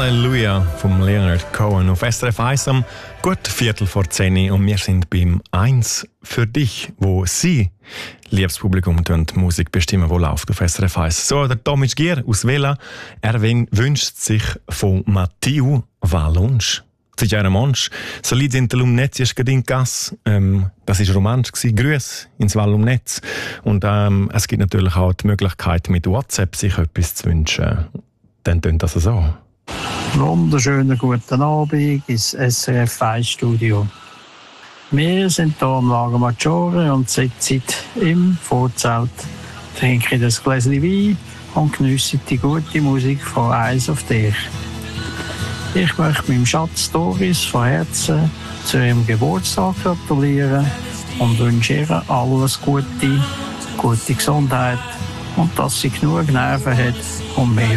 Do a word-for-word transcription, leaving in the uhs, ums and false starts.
Halleluja vom Leonard Cohen auf S R F eins am gut Viertel vor zehn und wir sind beim eins für dich, wo Sie, liebes Publikum, die Musik bestimmen, wo läuft auf S R F eins. So, der Tomic Gier aus Vela, er wünscht sich von Matthieu Wallonsch. Sich ein Mensch, so liegt in der Lumnetz, ist gerade in Gas. Ähm, das war romantisch gewesen. Grüß ins Wallumnetz. Und ähm, es gibt natürlich auch die Möglichkeit, mit WhatsApp sich etwas zu wünschen. Dann tönt das so. Wunderschönen guten Abend ins S R F eins Studio. Wir sind hier am Lago Maggiore und sitzen im Vorzelt, trinken das Gläschen Wein und geniessen die gute Musik von «Eyes of Dich». Ich möchte meinem Schatz Doris von Herzen zu ihrem Geburtstag gratulieren und wünsche ihr alles Gute, gute Gesundheit und dass sie genug Nerven hat, um mehr